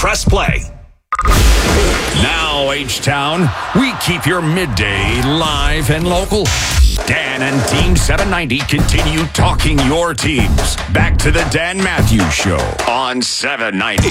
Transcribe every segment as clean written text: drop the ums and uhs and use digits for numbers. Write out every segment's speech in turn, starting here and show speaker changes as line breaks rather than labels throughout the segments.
Press play. Now, H-Town, we keep your midday live and local. Dan and Team 790 continue talking your teams. Back to the Dan Matthews Show on 790.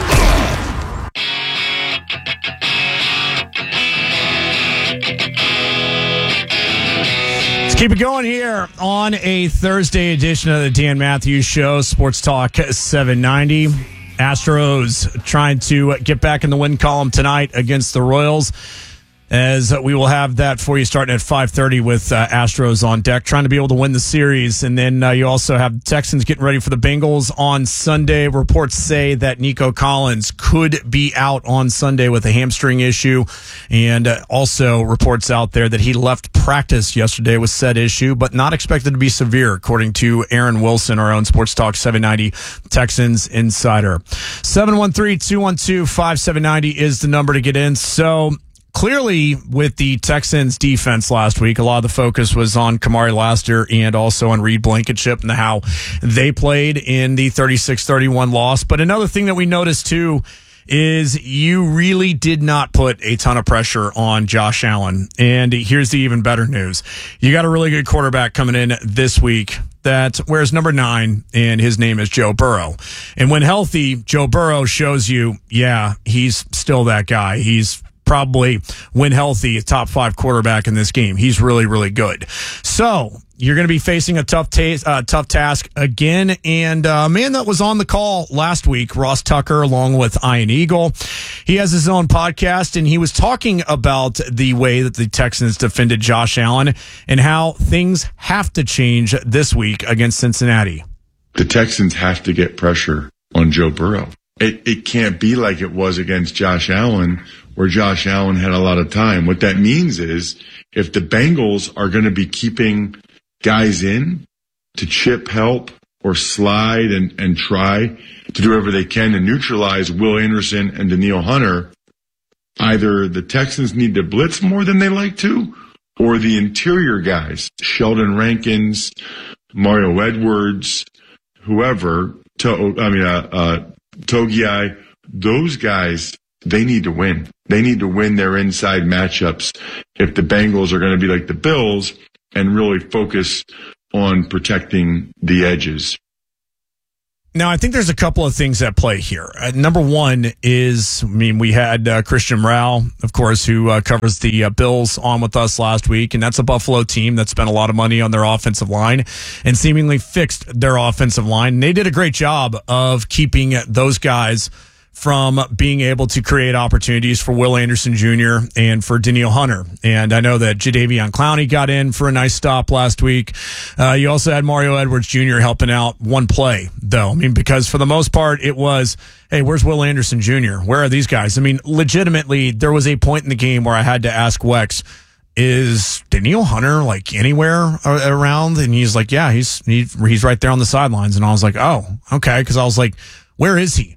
Keep it going here on a Thursday edition of the Dan Matthews Show, Sports Talk 790. Astros trying to get back in the win column tonight against the Royals, as we will have that for you starting at 5:30 with Astros on deck, trying to be able to win the series. And then you also have the Texans getting ready for the Bengals on Sunday. Reports say that Nico Collins could be out on Sunday with a hamstring issue. And also reports out there that he left practice yesterday with said issue, but not expected to be severe, according to Aaron Wilson, our own Sports Talk 790 Texans insider. 713-212-5790 is the number to get in. So clearly, with the Texans defense last week, a lot of the focus was on Kamari Lassiter and also on Reed Blankenship and how they played in the 36-31 loss. But another thing that we noticed, too, is you really did not put a ton of pressure on Josh Allen. And here's the even better news. You got a really good quarterback coming in this week that wears number 9, and his name is Joe Burrow. And when healthy, Joe Burrow shows you, yeah, he's still that guy. He's probably, when healthy, a top 5 quarterback in this game. He's really, really good. So you're going to be facing a tough task again. And a man that was on the call last week, Ross Tucker, along with Ian Eagle, he has his own podcast, and he was talking about the way that the Texans defended Josh Allen and how things have to change this week against Cincinnati.
The Texans have to get pressure on Joe Burrow. It can't be like it was against Josh Allen, where Josh Allen had a lot of time. What that means is if the Bengals are going to be keeping guys in to chip help or slide and try to do whatever they can to neutralize Will Anderson and Danielle Hunter, either the Texans need to blitz more than they like to, or the interior guys, Sheldon Rankins, Mario Edwards, whoever, Togiai, those guys, they need to win. They need to win their inside matchups if the Bengals are going to be like the Bills and really focus on protecting the edges.
Now, I think there's a couple of things at play here. Number one is, we had Christian Rao, of course, who covers the Bills on with us last week, and that's a Buffalo team that spent a lot of money on their offensive line and seemingly fixed their offensive line. And they did a great job of keeping those guys from being able to create opportunities for Will Anderson Jr. and for Danielle Hunter. And I know that Jadeveon Clowney got in for a nice stop last week. You also had Mario Edwards Jr. helping out one play, though. Because for the most part, it was, hey, where's Will Anderson Jr.? Where are these guys? Legitimately, there was a point in the game where I had to ask Wex, is Danielle Hunter anywhere around? And he's like, yeah, he's right there on the sidelines. And I was like, oh, okay. Because I was like, where is he?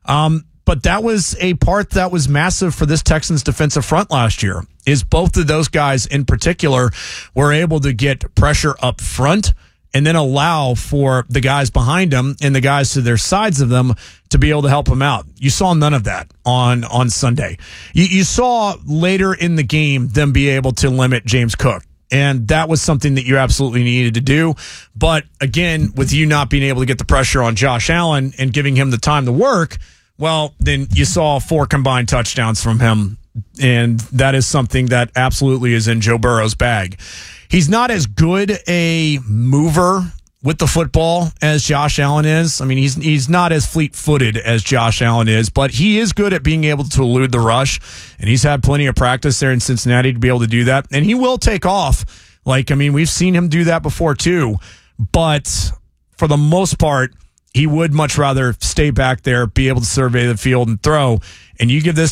But that was a part that was massive for this Texans defensive front last year, is both of those guys in particular were able to get pressure up front and then allow for the guys behind them and the guys to their sides of them to be able to help them out. You saw none of that on Sunday. You saw later in the game them be able to limit James Cook. And that was something that you absolutely needed to do. But again, with you not being able to get the pressure on Josh Allen and giving him the time to work, well, then you saw 4 combined touchdowns from him. And that is something that absolutely is in Joe Burrow's bag. He's not as good a mover with the football as Josh Allen is. He's not as fleet-footed as Josh Allen is, but he is good at being able to elude the rush, and he's had plenty of practice there in Cincinnati to be able to do that, and he will take off. We've seen him do that before too, but for the most part, he would much rather stay back there, be able to survey the field and throw, and you give this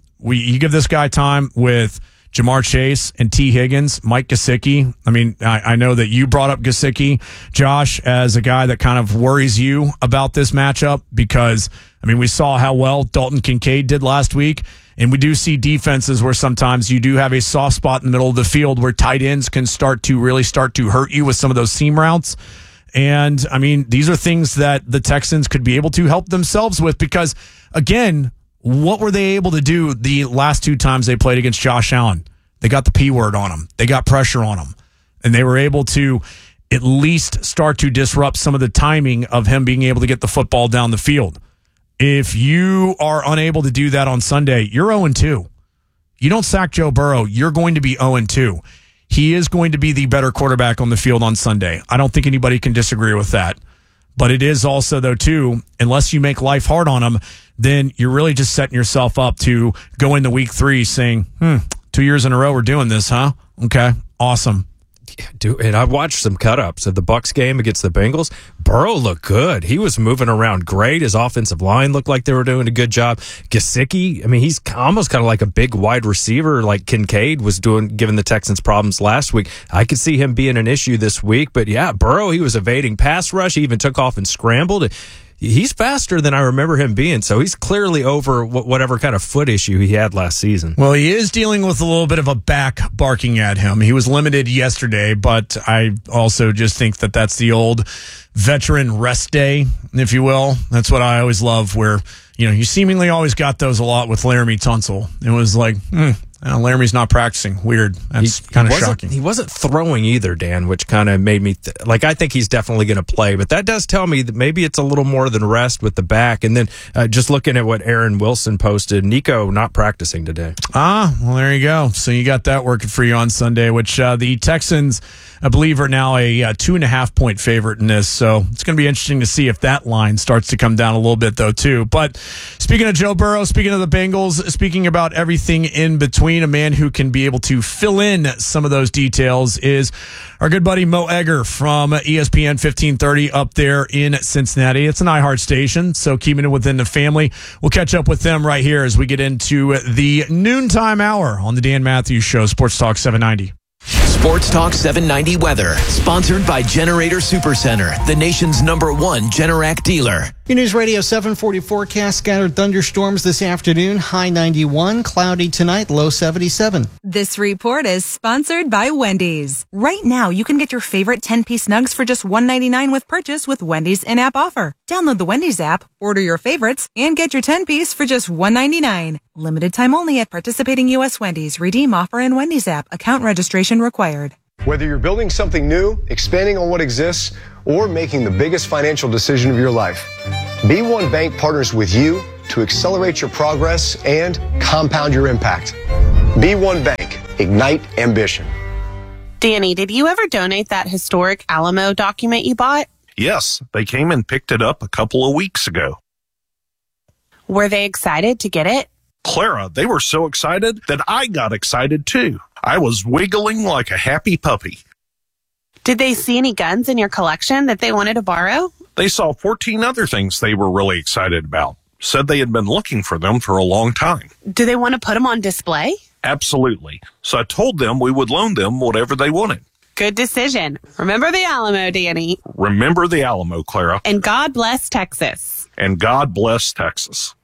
guy time with Jamar Chase and T. Higgins, Mike Gesicki. I know that you brought up Gesicki, Josh, as a guy that kind of worries you about this matchup because, we saw how well Dalton Kincaid did last week, and we do see defenses where sometimes you do have a soft spot in the middle of the field where tight ends can start to hurt you with some of those seam routes. And, these are things that the Texans could be able to help themselves with because, again, What were they able to do the last 2 times they played against Josh Allen? They got the P word on him. They got pressure on him. And they were able to at least start to disrupt some of the timing of him being able to get the football down the field. If you are unable to do that on Sunday, you're 0-2. You don't sack Joe Burrow, you're going to be 0-2. He is going to be the better quarterback on the field on Sunday. I don't think anybody can disagree with that. But it is also, though, too, unless you make life hard on him, then you're really just setting yourself up to go into week 3 saying, 2 years in a row we're doing this, huh? Okay, awesome.
Dude, and I watched some cut-ups of the Bucs game against the Bengals. Burrow looked good. He was moving around great. His offensive line looked like they were doing a good job. Gesicki, I mean, he's almost kind of like a big wide receiver like Kincaid was doing, giving the Texans problems last week. I could see him being an issue this week. But, yeah, Burrow, he was evading pass rush. He even took off and scrambled. He's faster than I remember him being, so he's clearly over whatever kind of foot issue he had last season.
Well, he is dealing with a little bit of a back barking at him. He was limited yesterday, but I also just think that that's the old veteran rest day, if you will. That's what I always love, where you seemingly always got those a lot with Laramie Tunsil. It was like, Laramie's not practicing. Weird. That's kind of shocking.
He wasn't throwing either, Dan, which kind of made me I think he's definitely going to play. But that does tell me that maybe it's a little more than rest with the back. And then just looking at what Aaron Wilson posted, Nico not practicing today.
Well, there you go. So you got that working for you on Sunday, which the Texans, I believe, are now a 2.5-point favorite in this. So it's going to be interesting to see if that line starts to come down a little bit, though, too. But speaking of Joe Burrow, speaking of the Bengals, speaking about everything in between, a man who can be able to fill in some of those details is our good buddy Mo Egger from ESPN 1530 up there in Cincinnati. It's an iHeart station, so keeping it within the family. We'll catch up with them right here as we get into the noontime hour on the Dan Matthews Show, Sports Talk 790.
Sports Talk 790 weather, sponsored by Generator Supercenter, the nation's #1 Generac dealer.
Your News Radio 740 forecast: scattered thunderstorms this afternoon, high 91, cloudy tonight, low 77.
This report is sponsored by Wendy's. Right now, you can get your favorite 10-piece nugs for just $1.99 with purchase with Wendy's in-app offer. Download the Wendy's app, order your favorites, and get your 10-piece for just $1.99. Limited time only at participating U.S. Wendy's. Redeem offer in Wendy's app. Account registration required.
Whether you're building something new, expanding on what exists, or making the biggest financial decision of your life, B1 Bank partners with you to accelerate your progress and compound your impact. B1 Bank, ignite ambition.
Danny, did you ever donate that historic Alamo document you bought?
Yes, they came and picked it up a couple of weeks ago.
Were they excited to get it?
Clara, they were so excited that I got excited too. I was wiggling like a happy puppy.
Did they see any guns in your collection that they wanted to borrow?
They saw 14 other things they were really excited about. Said they had been looking for them for a long time.
Do they want to put them on display?
Absolutely. So I told them we would loan them whatever they wanted.
Good decision. Remember the Alamo, Danny.
Remember the Alamo, Clara.
And God bless Texas.
And God bless Texas.